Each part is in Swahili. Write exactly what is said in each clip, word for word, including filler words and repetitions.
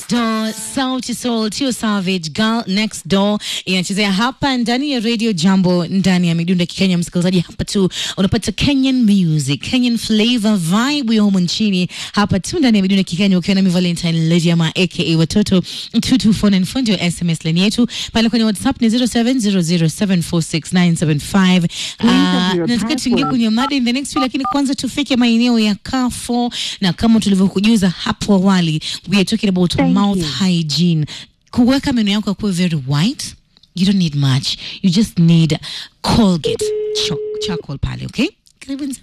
Next Door, Sauti Sol, Tio Savage, Girl Next Door inachezea hapa ndani ya Radio Jambo, ndani ya midunda Kenya. Msikilizaji, hapa tu unapata Kenyan music, Kenyan flavor vibe ya humu nchini, hapa tu ndani ya midunda Kenya, ukiwa na mi Valentine Lady ama aka watoto. Two two four nine four ndio S M S line yetu, pale kwenye WhatsApp ni zero seven zero zero seven four six nine seven five. Ah, nataka tuingie kwenye mada in the next few, lakini kwanza tufike maeneo ya Kafo, na kama tulivyokujuza hapo awali, we are talking about Thank mouth you. hygiene. Kuweka meno yako kuwe very white, you don't need much. You just need Colgate Ch- charcoal pale, okay? Cravings.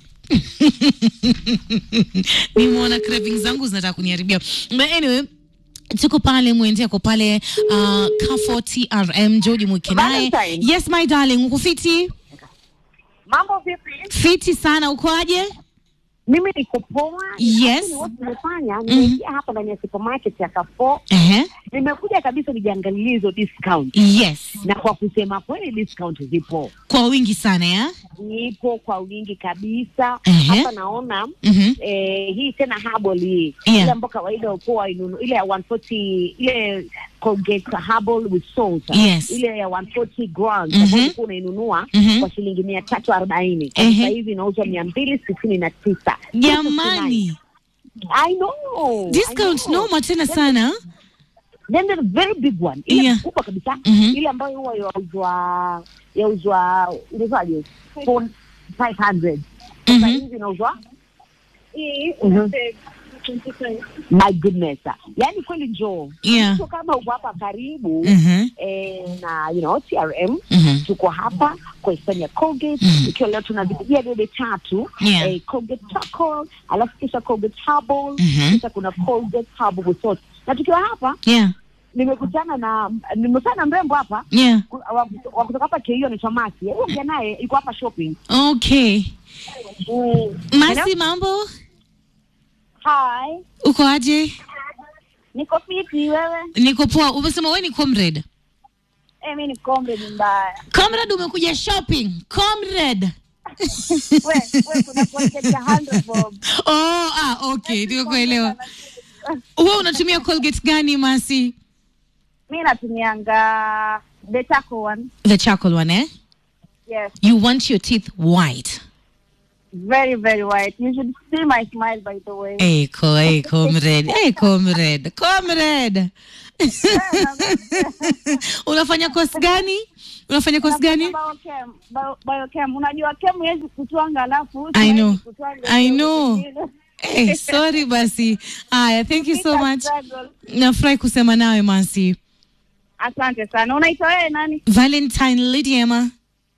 Nimeona cravings zangu zinataka kuniharibia. But anyway, tuko pale mwendea kwa pale uh, Kafo T R M George Mwikinae. Yes my darling, uko fiti? Mambo vipi? Fiti sana, uko aje? Mimi niko poa. Yes. What nimefanya, nimeingia hapa ndani ya supermarket ya Kafo. Eh. Nimekuja kabisa nijiangalie hizo discount. Yes. Na kwa kusema kweli discount zipo kwa wingi sana ya? Nipo kwa wingi kabisa. Uh-huh. Hapa naona uh-huh. eh, hii tena herbal hii. Yeah. Ile ambayo kawaida ukoa inunu ile ya one forty, ile Colgate herbal with salt. Yes. Ile ya one forty grams uh-huh. ambayo uko unainunua uh-huh. kwa shilingi mia tatu arobaini. Sasa uh-huh. hivi inauzwa mia mbili sitini na tisa. Jamani. I know. Discount I know. no matena sana. Then there's a very big one. Ile Yeah. kubwa kabisa. Mm-hmm. Ile ambayo huwa yauzwa yauzwa inaitwaje? For five hundred. Sasa Mm-hmm. hivi inauzwa hii my goodness. Yaani kweli njoo. Yeah. So kama uko hapa karibu Mm-hmm. eh, na you know T R M Mm-hmm. tuko hapa kwa hisani ya Colgate. Mm-hmm. Ikiwa leo tunavipigia debe tatu. Yeah. eh, Colgate charcoal, alafu kisha Colgate herbal, Mm-hmm. kisha kuna Colgate herbal with salt. Na tukiwa hapa Yeah. nimekutana na nimekutana na mrembo hapa. Yeah. Wa kutoka hapa Keio ni Chamasi. Yeye pia naye yuko hapa shopping. Okay. Mm. Masi, Hello? mambo? Hi. Uko aje? Niko fiti wewe? Niko poa. Umesema wewe ni comrade? Eh, mimi ni comrade mbaya. Comrade, umekuja shopping. Comrade. Wewe wewe kuna Colgate one hundred bob. Oh, ah, okay. Ndio kuelewa. Wewe unatumia Colgate gani, Masi? Mimi natumianga the charcoal one. The charcoal one, eh? Yes. You want your teeth white. Very, very white. You should see my smile, by the way. Hey, co hey, comrade. Hey, comrade. Comrade. Unafanya course gani? Unafanya course gani? Biochem. Bio, biochem. Unajua chem yezi kutwanga alafu. I know. I know. Hey, sorry basi. Aya, thank you so much. Nafurahi kusema nawe, Masi. Asante sana. Unaitwa wewe nani? Valentine Lydia.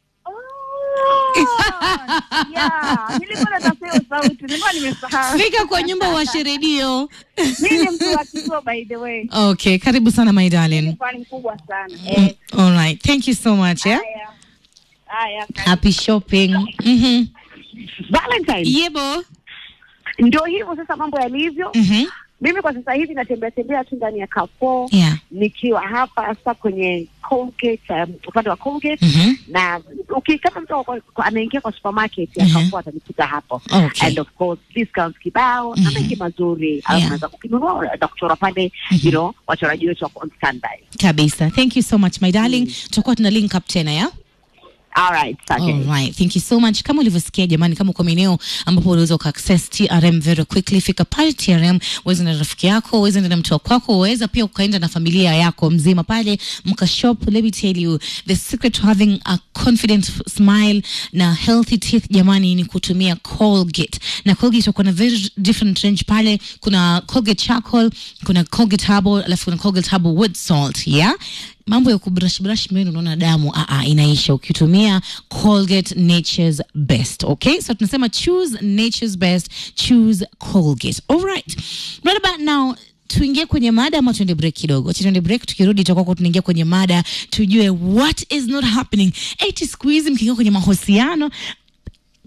Yeah, nilikuwa nataka sauti, nilikuwa nimesahau. Fika kwa nyumba wa redio. Mimi ni mtu wa Kituo, by the way. Okay, karibu sana my darling. Ni mkubwa sana. Eh. All right. Thank you so much, yeah. Haya. Haya. Happy shopping. Mhm. Valentine. Yebo. Ndio hivyo sasa mambo yalivyo. Mhm. Mimi kwa sasa hivi natembea tembea tu ndani ya Kafo. Yeah. Nikiwa hapa sasa kwenye Colgate, um, upande wa Colgate. Mhm. Na ukikata mtu anaingia kwa supermarket ya Mhm. Kafo atanikuta hapo. Okay. And of course discounts kibao, Mhm. na mengi mazuri. Yeah. Unaweza kukinunua na kuchora pale, you know, wachoraji wetu wako on standby. Kabisa. Thank you so much my darling. Mm. Tutakuwa tuna link up tena, yeah? All right, okay. All right. Thank you so much. Kama ulivyosikia jamani, kama uko maeneo ambapo unaweza uka-access T R M very quickly, fika pale T R M, uweze na rafiki yako, uweze na mtu wako, uweze pia ukaenda na familia yako mzima pale, mka shop. Let me tell you, the secret to having a confident smile na healthy teeth jamani ni kutumia Colgate. Na Colgate wako na very different range pale. Kuna Colgate charcoal, kuna Colgate herbal, alafu kuna Colgate herbal with salt, yeah? Mambo ya kubrush brush meno unaona damu a a inaisha ukitumia Colgate Nature's Best. Okay, so tunasema choose Nature's Best, choose Colgate. All right, right about now tuingie kwenye mada ama tuende break kidogo? Tuende break, tukirudi tutakuwa tunaingia kwenye mada tujue what is not happening. Eti siku hizi mkiingia kwenye mahusiano